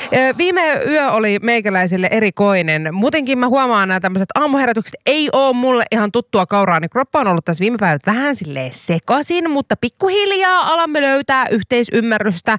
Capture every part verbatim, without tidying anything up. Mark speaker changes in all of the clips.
Speaker 1: Viime yö oli meikäläisille erikoinen. Muutenkin mä huomaan nämä tämmöiset aamuherätykset ei ole mulle ihan tuttua kauraa. Niin kroppa on ollut tässä viime päivät vähän silleen sekaisin, mutta pikkuhiljaa alamme löytää yhteisymmärrystä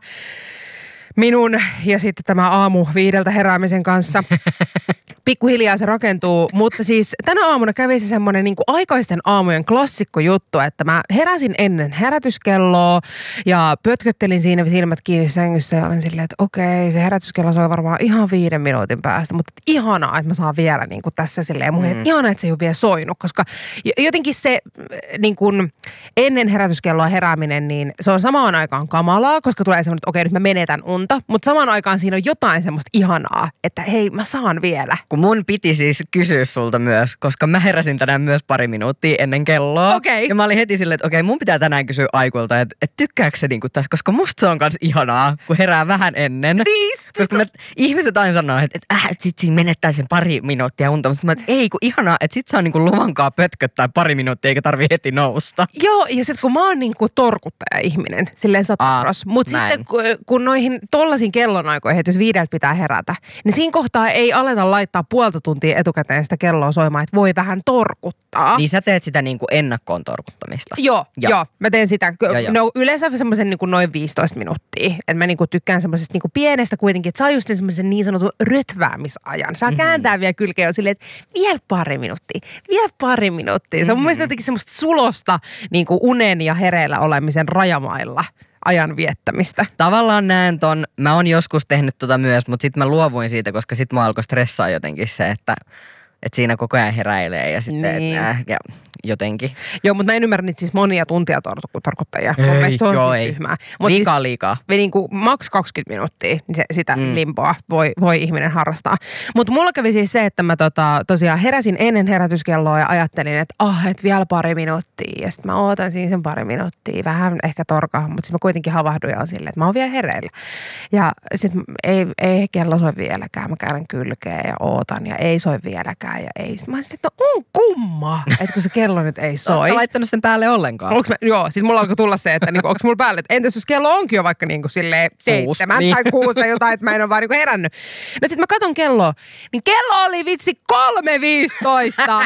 Speaker 1: minun ja sitten tämä aamu viideltä heräämisen kanssa. Pikkuhiljaa se rakentuu, mutta siis tänä aamuna kävi se semmoinen niin kuin aikaisten aamujen klassikkojuttu, että mä heräsin ennen herätyskelloa ja pötköttelin siinä silmät kiinni sängyssä ja olin silleen, että okei, se herätyskello soi varmaan ihan viiden minuutin päästä, mutta ihanaa, että mä saan vielä niin kuin tässä silleen mun, mm. ihanaa, että se ei ole vielä soinut, koska jotenkin se niin kuin ennen herätyskelloa herääminen, niin se on samaan aikaan kamalaa, koska tulee semmoinen, että okei, nyt mä menetän unta, mutta samaan aikaan siinä on jotain semmoista ihanaa, että hei, mä saan vielä.
Speaker 2: Kun mun piti siis kysyä sulta myös, koska mä heräsin tänään myös pari minuuttia ennen kelloa.
Speaker 1: Okay.
Speaker 2: Ja mä olin heti silleen, että okei, mun pitää tänään kysyä Aikulta, että, että tykkääkö se niinku tässä, koska musta se on kans ihanaa, kun herää vähän ennen.
Speaker 1: Niin.
Speaker 2: Koska me, ihmiset aina sanoo, että, että äh, sit siinä menettää sen pari minuuttia unta, mutta mä, että ei, kun ihanaa, että sit saa niinku luvankaa pötköttää pari minuuttia, eikä tarvi heti nousta.
Speaker 1: Joo, ja sitten kun mä oon niinku torkuttaja-ihminen, silleen sataros, mutta sitten kun, kun noihin tollaisiin kellonaikoihin, että jos viideltä pitää herätä, niin siinä kohtaa ei aleta laittaa puolta tuntia etukäteen sitä kelloa soimaan, että voi vähän torkuttaa.
Speaker 2: Niin sä teet sitä niinku ennakkoon torkuttamista.
Speaker 1: Joo, joo, joo. Mä teen sitä.
Speaker 2: Joo,
Speaker 1: no yleensä semmoisen niinku noin viisitoista minuuttia. Että mä niinku tykkään semmoisesta niinku pienestä kuitenkin, että saa just semmoisen niin sanotun rötväämisajan. Saa kääntää mm-hmm. vielä kylkeä jo silleen, että vielä pari minuuttia, vielä pari minuuttia. Mm-hmm. Se on mun mielestä jotenkin semmoista sulosta niinku unen ja hereillä olemisen rajamailla ajan viettämistä.
Speaker 2: Tavallaan näen ton, mä oon joskus tehnyt tota myös, mutta sit mä luovuin siitä, koska sit mä alkoi stressaa jotenkin se, että, että siinä koko ajan heräilee ja sitten,
Speaker 1: niin.
Speaker 2: että äh, ja jotenkin.
Speaker 1: Joo, mutta mä en ymmärrä niitä siis monia tuntia tor- torkuttajia. Mun mielestä se on
Speaker 2: joo,
Speaker 1: siis
Speaker 2: ei.
Speaker 1: tyhmää.
Speaker 2: Liikaa,
Speaker 1: siis,
Speaker 2: liikaa.
Speaker 1: Niin kuin maks kaksikymmentä minuuttia, niin se, sitä mm. limpoa voi, voi ihminen harrastaa. Mutta mulla kävi siis se, että mä tota, tosiaan heräsin ennen herätyskelloa ja ajattelin, että ah, et vielä pari minuuttia. Ja sitten mä ootan siinä sen pari minuuttia, vähän ehkä torkahan, mutta sitten mä kuitenkin havahduin ja silleen, että mä oon vielä hereillä. Ja sitten ei, ei kello soi vieläkään, mä käydän kylkeä ja ootan ja ei soi vieläkään ja ei. Sitten mä olisin, että no on kumma, että kun se kello nyt ei soi.
Speaker 2: Oletko sä laittanut sen päälle ollenkaan?
Speaker 1: Mä, joo, siis mulla alkoi tulla se, että niinku, onko mulla päälle, että entäs jos kello onkin jo vaikka niinku silleen seitsemän niin. tai kuusi tai jotain, että mä en ole vaan niinku herännyt. No sit mä katon kelloa, niin kello oli vitsi kolme viisitoista.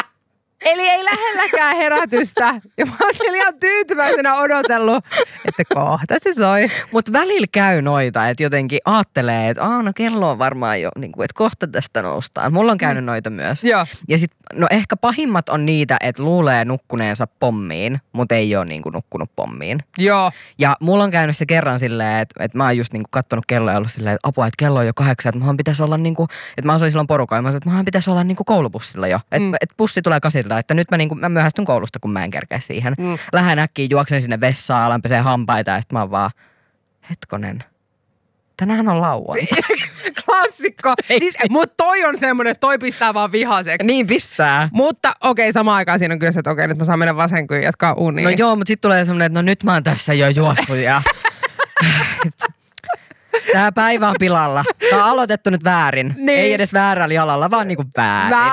Speaker 1: Eli ei lähelläkään herätystä. Ja mä oon ihan tyytyväisenä odotellut, että kohta se soi.
Speaker 2: Mutta välillä käy noita, että jotenkin aattelee, että aah, no kello on varmaan jo, niin kuin, että kohta tästä noustaan. Mulla on käynyt noita myös.
Speaker 1: Joo.
Speaker 2: Ja sit, no ehkä pahimmat on niitä, että luulee nukkuneensa pommiin, mutta ei ole niin kuin nukkunut pommiin.
Speaker 1: Joo.
Speaker 2: Ja mulla on käynyt se kerran silleen, että, että mä oon just niin kuin kattonut kelloa ja ollut silleen, että apua, että kello on jo kahdeksan, että mullahan pitäisi olla niin kuin, että mä asuin silloin porukalla, mä sanoin, että mullahan pitäisi olla niin kuin koulubussilla jo. Että, mm. että bussi tulee kasilta, että nyt mä, niin kuin, mä myöhästyn koulusta, kun mä en kerkeä siihen. Mm. Lähden äkkiä, juoksen sinne vessaan, alan pesee hampaita ja sit mä oon vaan, hetkonen, tänään on lauantai.
Speaker 1: Klassikko. Siis, mut toi on semmonen, että toi pistää vaan vihaseksi.
Speaker 2: Niin pistää.
Speaker 1: Mutta okei, samaan aikaan siinä on kyllä se, että okei, nyt mä saan mennä vasenkyyn ja jatkaa unia.
Speaker 2: No joo, mutta sit tulee semmonen, että no nyt mä oon tässä jo juossut ja tää päivä on pilalla. Tää on aloitettu nyt väärin. Niin. Ei edes väärällä jalalla, vaan niinku väärin.